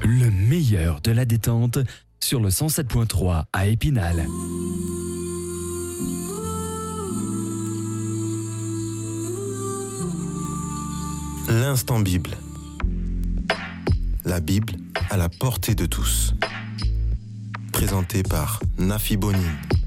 Le meilleur de la détente sur le 107.3 à Épinal. L'instant Bible. La Bible à la portée de tous. Présenté par Nafi Bonine.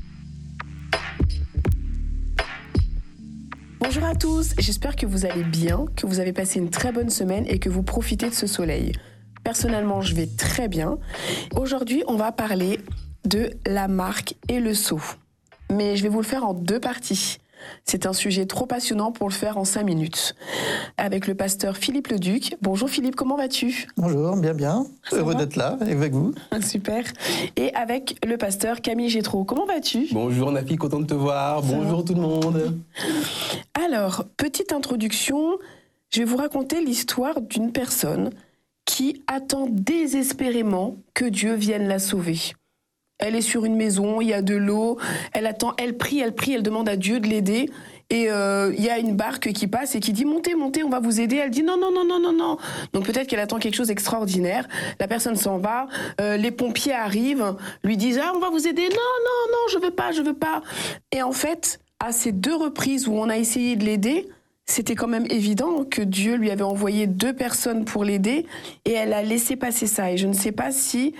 Bonjour à tous, j'espère que vous allez bien, que vous avez passé une très bonne semaine et que vous profitez de ce soleil. Personnellement, je vais très bien. Aujourd'hui, on va parler de la marque et le sceau. Mais je vais vous le faire en 2 parties. C'est un sujet trop passionnant pour le faire en 5 minutes. Avec le pasteur Philippe Leduc. Bonjour Philippe, comment vas-tu ? Bonjour, bien. Heureux d'être là avec vous. Super. Et avec le pasteur Camille Gétraud. Comment vas-tu ? Bonjour Nafi, content de te voir. Bonjour tout le monde. Alors, petite introduction, je vais vous raconter l'histoire d'une personne qui attend désespérément que Dieu vienne la sauver. Elle est sur une maison, il y a de l'eau, elle attend, elle prie, elle demande à Dieu de l'aider. Et il y a une barque qui passe et qui dit « Montez, on va vous aider ». Elle dit « Non ». Donc peut-être qu'elle attend quelque chose d'extraordinaire. La personne s'en va, les pompiers arrivent, lui disent « Ah, on va vous aider ». « Non, je veux pas ». Et en fait, à ces 2 reprises où on a essayé de l'aider, c'était quand même évident que Dieu lui avait envoyé 2 personnes pour l'aider et elle a laissé passer ça. Et je ne sais pas si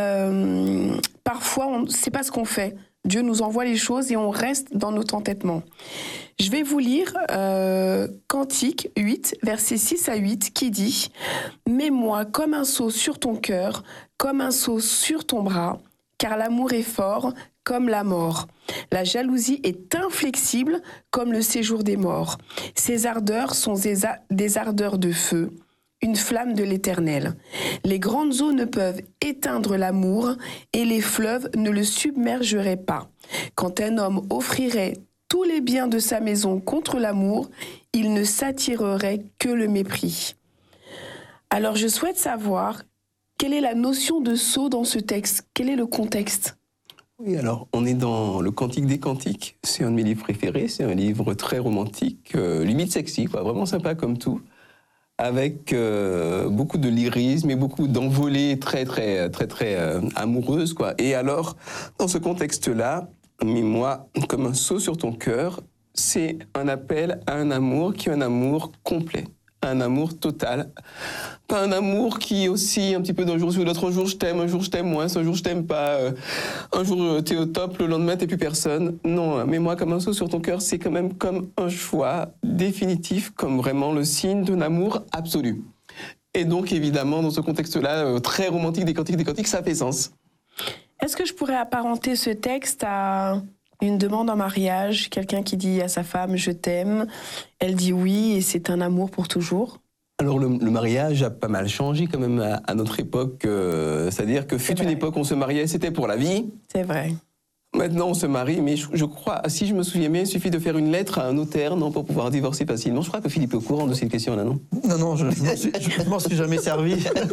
parfois, c'est pas ce qu'on fait. Dieu nous envoie les choses et on reste dans notre entêtement. Je vais vous lire Cantique 8, versets 6 à 8, qui dit « Mets-moi comme un sceau sur ton cœur, comme un sceau sur ton bras, car l'amour est fort comme la mort. La jalousie est inflexible comme le séjour des morts. Ses ardeurs sont des ardeurs de feu, une flamme de l'Éternel. Les grandes eaux ne peuvent éteindre l'amour et les fleuves ne le submergeraient pas. Quand un homme offrirait tous les biens de sa maison contre l'amour, il ne s'attirerait que le mépris. » Alors je souhaite savoir, quelle est la notion de sceau dans ce texte ? Quel est le contexte ? Oui, alors on est dans le Cantique des Cantiques. C'est un de mes livres préférés. C'est un livre très romantique, limite sexy, quoi, vraiment sympa comme tout, avec beaucoup de lyrisme et beaucoup d'envolées très amoureuses, quoi. Et alors, dans ce contexte-là, mets-moi comme un sceau sur ton cœur, c'est un appel à un amour qui est un amour complet. Un amour total, pas un amour qui oscille un petit peu d'un jour sur l'autre. Un jour je t'aime, un jour je t'aime moins, un jour je t'aime pas, un jour t'es au top, le lendemain t'es plus personne. Non, mets-moi comme un sceau sur ton cœur, c'est quand même comme un choix définitif, comme vraiment le signe d'un amour absolu. Et donc évidemment, dans ce contexte-là, très romantique des cantiques, ça fait sens. Est-ce que je pourrais apparenter ce texte à une demande en mariage, quelqu'un qui dit à sa femme « je t'aime », elle dit oui et c'est un amour pour toujours ? Alors le mariage a pas mal changé quand même à notre époque, c'est-à-dire que fut une époque où on se mariait, c'était pour la vie. C'est vrai. Maintenant on se marie, mais je crois, si je me souviens bien, il suffit de faire une lettre à un notaire, non, pour pouvoir divorcer facilement. Je crois que Philippe est au courant de cette question-là, non ? Non, je m'en suis jamais servi.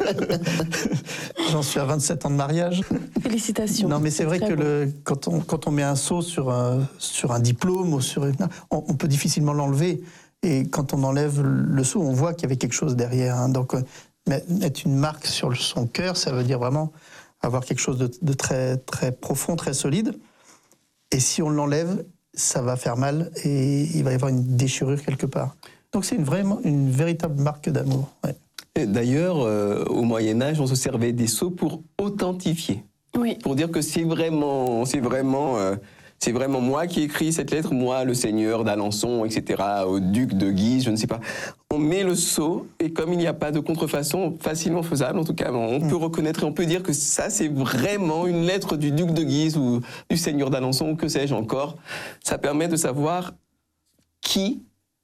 J'en suis à 27 ans de mariage. Félicitations. Non, mais c'est vrai que quand on met un sceau sur un diplôme, ou on peut difficilement l'enlever. Et quand on enlève le sceau, on voit qu'il y avait quelque chose derrière. Hein. Donc, mettre une marque sur son cœur, ça veut dire vraiment avoir quelque chose de très, très profond, très solide. Et si on l'enlève, ça va faire mal et il va y avoir une déchirure quelque part. Donc c'est vraiment une véritable marque d'amour. Ouais. Et d'ailleurs, au Moyen-Âge, on se servait des sceaux pour authentifier. Oui. Pour dire que c'est vraiment moi qui ai écrit cette lettre, moi, le seigneur d'Alençon, etc., au duc de Guise, je ne sais pas. On met le sceau, et comme il n'y a pas de contrefaçon facilement faisable, en tout cas, on peut reconnaître et on peut dire que ça, c'est vraiment une lettre du duc de Guise ou du seigneur d'Alençon, ou que sais-je encore. Ça permet de savoir qui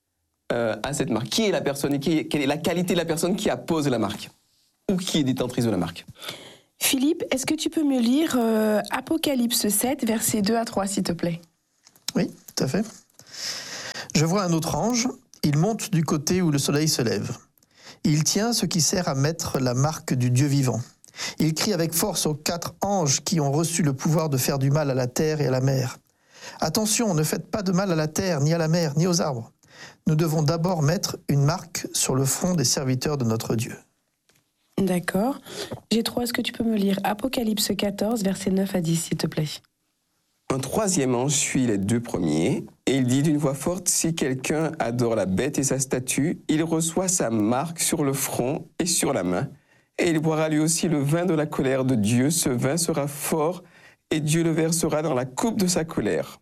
a cette marque, qui est la personne, et quelle est la qualité de la personne qui appose la marque, ou qui est détentrice de la marque. Philippe, est-ce que tu peux me lire Apocalypse 7, versets 2 à 3, s'il te plaît ? Oui, tout à fait. Je vois un autre ange, il monte du côté où le soleil se lève. Il tient ce qui sert à mettre la marque du Dieu vivant. Il crie avec force aux 4 anges qui ont reçu le pouvoir de faire du mal à la terre et à la mer. Attention, ne faites pas de mal à la terre, ni à la mer, ni aux arbres. Nous devons d'abord mettre une marque sur le front des serviteurs de notre Dieu. D'accord. G3, est-ce que tu peux me lire Apocalypse 14, versets 9 à 10, s'il te plaît? Un troisième ange suit les deux premiers, et il dit d'une voix forte, si quelqu'un adore la bête et sa statue, il reçoit sa marque sur le front et sur la main, et il boira lui aussi le vin de la colère de Dieu. Ce vin sera fort, et Dieu le versera dans la coupe de sa colère.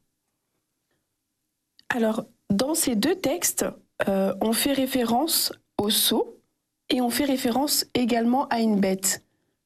Alors, dans ces deux textes, on fait référence au sceau et on fait référence également à une bête.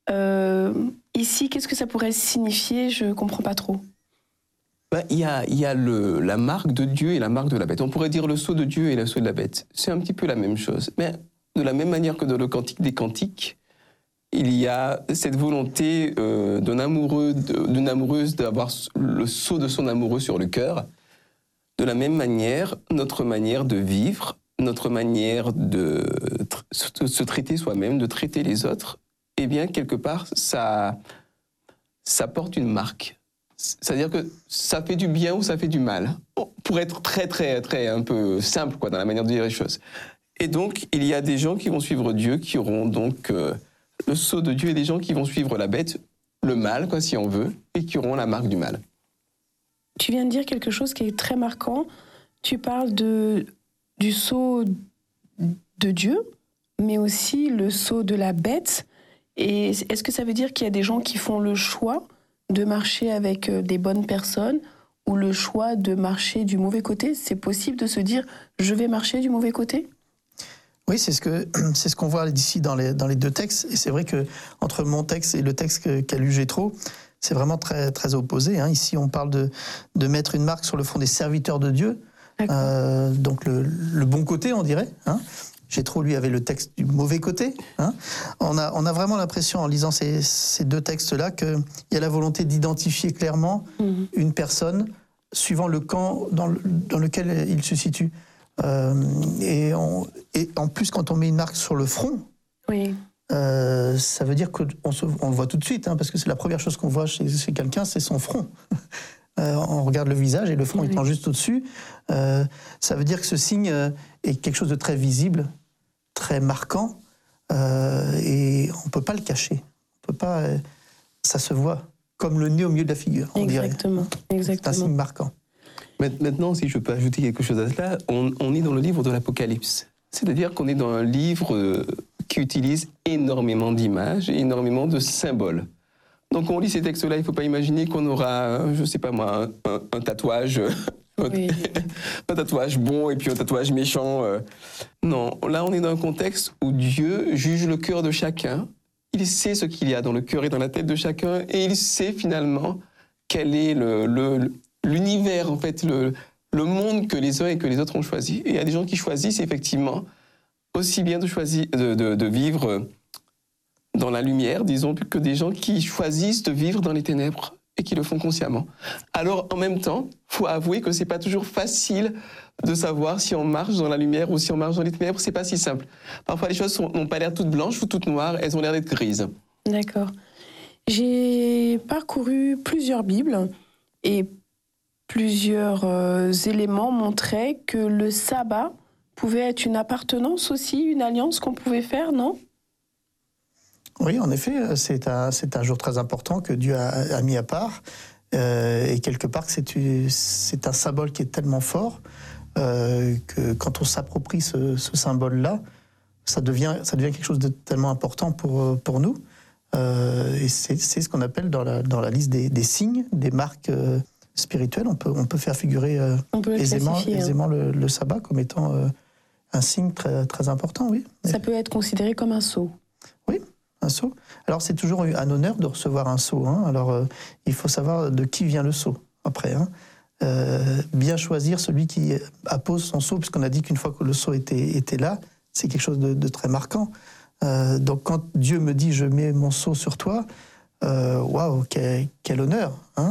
Ici, qu'est-ce que ça pourrait signifier? Je ne comprends pas trop. Il y a la marque de Dieu et la marque de la bête. On pourrait dire le sceau de Dieu et le sceau de la bête. C'est un petit peu la même chose. Mais de la même manière que dans le Cantique des Cantiques, il y a cette volonté d'une amoureuse d'avoir le sceau de son amoureux sur le cœur. De la même manière, notre manière de vivre, notre manière de se traiter soi-même, de traiter les autres, eh bien, quelque part, ça porte une marque. C'est-à-dire que ça fait du bien ou ça fait du mal. Pour être très, très, très un peu simple dans la manière de dire les choses. Et donc, il y a des gens qui vont suivre Dieu, qui auront donc le sceau de Dieu, et des gens qui vont suivre la bête, le mal, si on veut, et qui auront la marque du mal. Tu viens de dire quelque chose qui est très marquant. Tu parles du sceau de Dieu, mais aussi le sceau de la bête. Et est-ce que ça veut dire qu'il y a des gens qui font le choix de marcher avec des bonnes personnes ou le choix de marcher du mauvais côté? C'est possible de se dire « je vais marcher du mauvais côté » ? Oui, c'est ce qu'on voit ici dans les deux textes. Et c'est vrai que entre mon texte et le texte qu'a lu Gétro, c'est vraiment très, très opposé. Ici, on parle de mettre une marque sur le front des serviteurs de Dieu. Donc le bon côté, on dirait. Gétro, lui, avait le texte du mauvais côté. On a vraiment l'impression, en lisant ces deux textes-là, qu'il y a la volonté d'identifier clairement une personne suivant le camp dans lequel il se situe. Et en plus, quand on met une marque sur le front, oui. Ça veut dire qu'on le voit tout de suite, parce que c'est la première chose qu'on voit chez quelqu'un, c'est son front. On regarde le visage et le front étant juste au-dessus. Ça veut dire que ce signe est quelque chose de très visible, très marquant, et on ne peut pas le cacher. On peut pas, ça se voit, comme le nez au milieu de la figure, on dirait. Exactement. C'est un signe marquant. Maintenant, si je peux ajouter quelque chose à cela, on est dans le livre de l'Apocalypse. C'est-à-dire qu'on est dans un livre qui utilise énormément d'images et énormément de symboles. Donc on lit ces textes-là, il ne faut pas imaginer qu'on aura, je ne sais pas moi, un tatouage, un tatouage bon et puis un tatouage méchant. Non, là on est dans un contexte où Dieu juge le cœur de chacun. Il sait ce qu'il y a dans le cœur et dans la tête de chacun, et il sait finalement quel est l'univers, en fait, le monde que les uns et que les autres ont choisi. Et il y a des gens qui choisissent effectivement aussi bien de vivre dans la lumière, disons, que des gens qui choisissent de vivre dans les ténèbres et qui le font consciemment. Alors, en même temps, il faut avouer que c'est pas toujours facile de savoir si on marche dans la lumière ou si on marche dans les ténèbres. C'est pas si simple. Parfois, les choses n'ont pas l'air toutes blanches ou toutes noires, elles ont l'air d'être grises. D'accord. J'ai parcouru plusieurs Bibles et plusieurs éléments montraient que le sabbat pouvait être une appartenance aussi, une alliance qu'on pouvait faire, non ? Oui, en effet, c'est un jour très important que Dieu a mis à part. Et quelque part, c'est un symbole qui est tellement fort que quand on s'approprie ce symbole-là, ça devient quelque chose de tellement important pour nous. Et c'est ce qu'on appelle dans la liste des signes, des marques spirituelles. On peut faire figurer aisément le sabbat comme étant un signe très, très important, oui. Ça peut être considéré comme un sceau. Oui, un sceau. Alors, c'est toujours un honneur de recevoir un sceau. Alors, il faut savoir de qui vient le sceau, après. Bien choisir celui qui appose son sceau, puisqu'on a dit qu'une fois que le sceau était là, c'est quelque chose de très marquant. Donc, quand Dieu me dit « je mets mon sceau sur toi », waouh, quel honneur.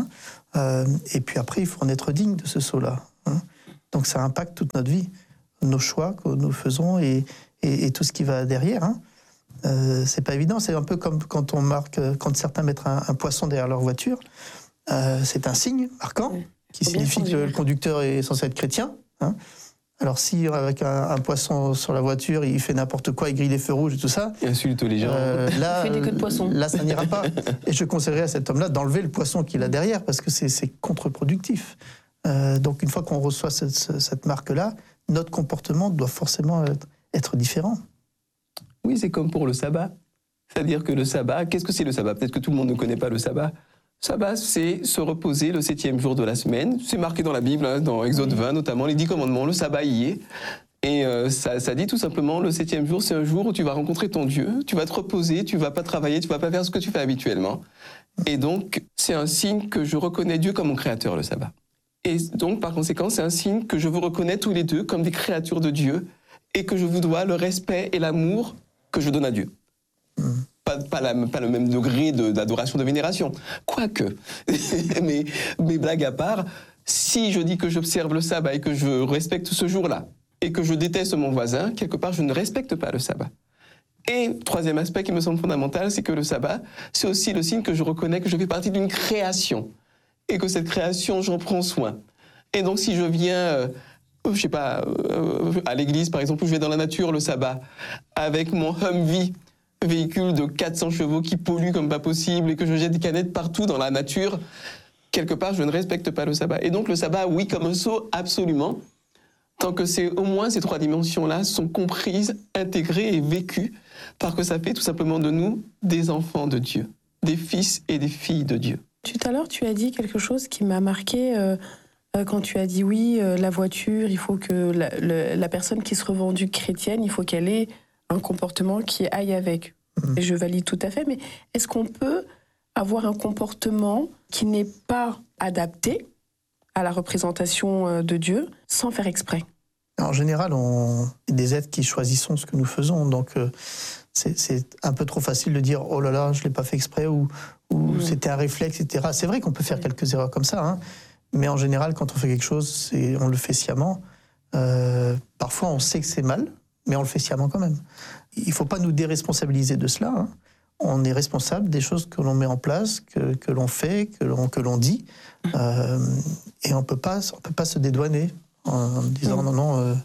Et puis après, il faut en être digne de ce sceau-là. Donc, ça impacte toute notre vie. Nos choix que nous faisons et tout ce qui va derrière. C'est pas évident, c'est un peu comme quand quand certains mettent un poisson derrière leur voiture. C'est un signe marquant qui signifie que le conducteur est censé être chrétien. Alors si avec un poisson sur la voiture, il fait n'importe quoi, il grille les feux rouges et tout ça, Il insulte les gens. là, Il fait des queues de poisson. là, ça n'ira pas. Et je conseillerais à cet homme-là d'enlever le poisson qu'il a derrière, parce que c'est contre-productif. Donc une fois qu'on reçoit cette marque-là, notre comportement doit forcément être différent. Oui, c'est comme pour le sabbat. C'est-à-dire que le sabbat, qu'est-ce que c'est le sabbat? Peut-être que tout le monde ne connaît pas le sabbat. Sabbat, c'est se reposer le 7e jour de la semaine. C'est marqué dans la Bible, hein, dans Exode 20 notamment, les 10 commandements, le sabbat y est. Et ça dit tout simplement, le 7e jour, c'est un jour où tu vas rencontrer ton Dieu, tu vas te reposer, tu vas pas travailler, tu vas pas faire ce que tu fais habituellement. Et donc, c'est un signe que je reconnais Dieu comme mon créateur, le sabbat. Et donc, par conséquent, c'est un signe que je vous reconnais tous les deux comme des créatures de Dieu et que je vous dois le respect et l'amour que je donne à Dieu. Pas le même degré d'adoration, de vénération. Quoique, mais blague à part, si je dis que j'observe le sabbat et que je respecte ce jour-là, et que je déteste mon voisin, quelque part, je ne respecte pas le sabbat. Et troisième aspect qui me semble fondamental, c'est que le sabbat, c'est aussi le signe que je reconnais que je fais partie d'une création, et que cette création, j'en prends soin. Et donc, si je viens... je sais pas, à l'église par exemple, où je vais dans la nature le sabbat, avec mon Humvee, véhicule de 400 chevaux qui pollue comme pas possible et que je jette des canettes partout dans la nature, quelque part je ne respecte pas le sabbat. Et donc le sabbat, oui, comme un sceau, absolument, tant que c'est au moins ces 3 dimensions-là sont comprises, intégrées et vécues, parce que ça fait tout simplement de nous des enfants de Dieu, des fils et des filles de Dieu. Tout à l'heure, tu as dit quelque chose qui m'a marqué... quand tu as dit oui, la voiture, il faut que la personne qui se revendique chrétienne, il faut qu'elle ait un comportement qui aille avec. Et je valide tout à fait, mais est-ce qu'on peut avoir un comportement qui n'est pas adapté à la représentation de Dieu sans faire exprès? En général, on est des êtres qui choisissons ce que nous faisons, donc c'est un peu trop facile de dire « oh là là, je ne l'ai pas fait exprès » ou c'était un réflexe, etc. C'est vrai qu'on peut faire quelques erreurs comme ça, hein. Mais en général, quand on fait quelque chose, on le fait sciemment. Parfois, on sait que c'est mal, mais on le fait sciemment quand même. Il ne faut pas nous déresponsabiliser de cela, hein. On est responsable des choses que l'on met en place, que l'on fait, que l'on dit. Et on ne peut pas se dédouaner en disant non,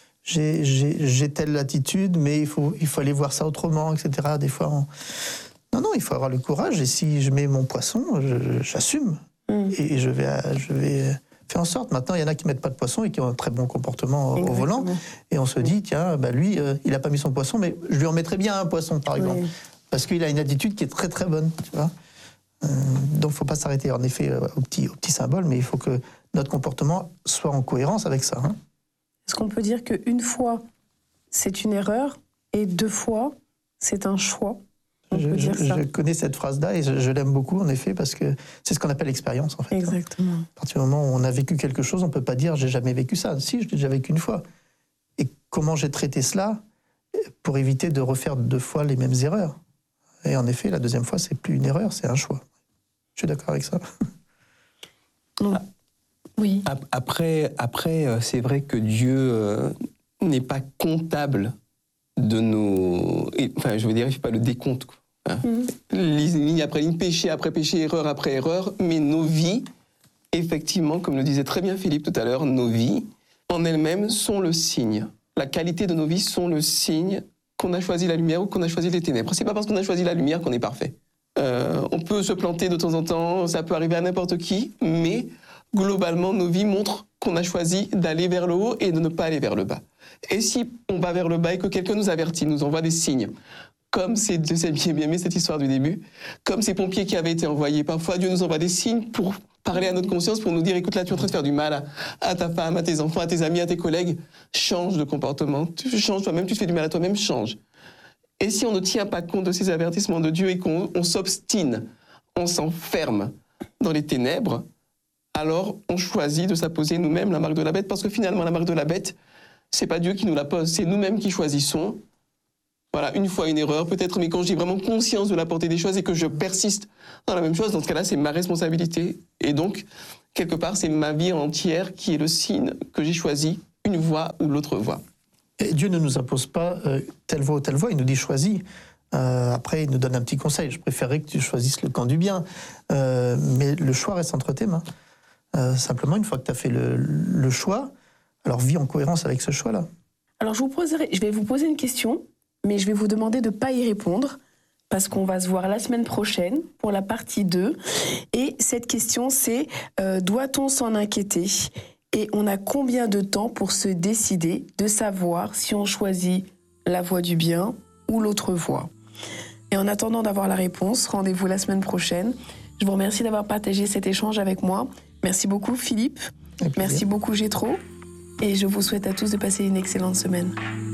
j'ai telle attitude, mais il faut aller voir ça autrement, etc. Des fois, non, il faut avoir le courage. Et si je mets mon poisson, j'assume. Et je vais faire en sorte. Maintenant, il y en a qui ne mettent pas de poisson et qui ont un très bon comportement au volant. Et on se dit, tiens, lui, il n'a pas mis son poisson, mais je lui en mettrais bien un poisson, par exemple. Parce qu'il a une attitude qui est très très bonne. Tu vois, donc, il ne faut pas s'arrêter, en effet, au petit symbole, mais il faut que notre comportement soit en cohérence avec ça. Hein. Est-ce qu'on peut dire qu'une fois, c'est une erreur et 2 fois, c'est un choix? Je connais cette phrase-là et je l'aime beaucoup, en effet, parce que c'est ce qu'on appelle l'expérience, en fait. Exactement. À partir du moment où on a vécu quelque chose, on ne peut pas dire « j'ai jamais vécu ça ». Si, je l'ai déjà vécu une fois. Et comment j'ai traité cela pour éviter de refaire 2 fois les mêmes erreurs. Et en effet, la 2e fois, c'est plus une erreur, c'est un choix. Je suis d'accord avec ça. Oui. Après, c'est vrai que Dieu n'est pas comptable de nos... Enfin, je veux dire, il ne fait pas le décompte, quoi. Ligne après ligne, péché après péché, erreur après erreur, mais nos vies, effectivement, comme le disait très bien Philippe tout à l'heure, nos vies, en elles-mêmes, sont le signe. La qualité de nos vies sont le signe qu'on a choisi la lumière ou qu'on a choisi les ténèbres. C'est pas parce qu'on a choisi la lumière qu'on est parfait. On peut se planter de temps en temps, ça peut arriver à n'importe qui, mais globalement, nos vies montrent qu'on a choisi d'aller vers le haut et de ne pas aller vers le bas. Et si on va vers le bas et que quelqu'un nous avertit, nous envoie des signes, comme c'est bien aimé cette histoire du début, comme ces pompiers qui avaient été envoyés, parfois Dieu nous envoie des signes pour parler à notre conscience, pour nous dire, écoute, là tu es en train de faire du mal à ta femme, à tes enfants, à tes amis, à tes collègues, change de comportement, tu changes toi-même, tu te fais du mal à toi-même, change. Et si on ne tient pas compte de ces avertissements de Dieu et qu'on s'obstine, on s'enferme dans les ténèbres, alors on choisit de s'apposer nous-mêmes la marque de la bête, parce que finalement la marque de la bête, c'est pas Dieu qui nous la pose, c'est nous-mêmes qui choisissons. Voilà, une fois une erreur peut-être, mais quand j'ai vraiment conscience de la portée des choses et que je persiste dans la même chose, dans ce cas-là, c'est ma responsabilité. Et donc, quelque part, c'est ma vie entière qui est le signe que j'ai choisi, une voie ou l'autre voie. Et Dieu ne nous impose pas telle voie ou telle voie, il nous dit choisis. Après, il nous donne un petit conseil. Je préférerais que tu choisisses le camp du bien. Mais le choix reste entre tes mains. Simplement, une fois que tu as fait le choix, alors vis en cohérence avec ce choix-là. Alors je vais vous poser une question, mais je vais vous demander de ne pas y répondre, parce qu'on va se voir la semaine prochaine pour la partie 2. Et cette question, c'est doit-on s'en inquiéter ? Et on a combien de temps pour se décider de savoir si on choisit la voie du bien ou l'autre voie ? Et en attendant d'avoir la réponse, rendez-vous la semaine prochaine. Je vous remercie d'avoir partagé cet échange avec moi. Merci beaucoup Philippe, merci beaucoup Gétro, et je vous souhaite à tous de passer une excellente semaine.